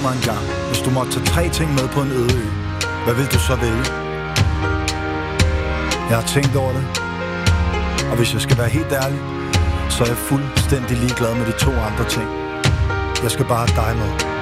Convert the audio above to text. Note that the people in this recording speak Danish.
mig engang, hvis du måtte tage 3 ting med på en øde ø, hvad vil du så vælge? Jeg har tænkt over det, og hvis jeg skal være helt ærlig, så er jeg fuldstændig ligeglad med de 2 andre ting. Jeg skal bare have dig med.